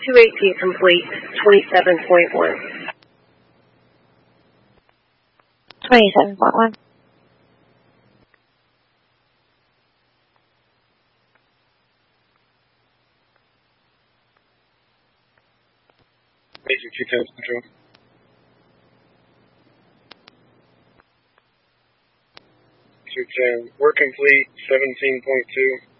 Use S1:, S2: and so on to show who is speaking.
S1: 218 complete, 27.1.
S2: 27.1.
S3: Major 210 Central. 210, work complete, 17.2.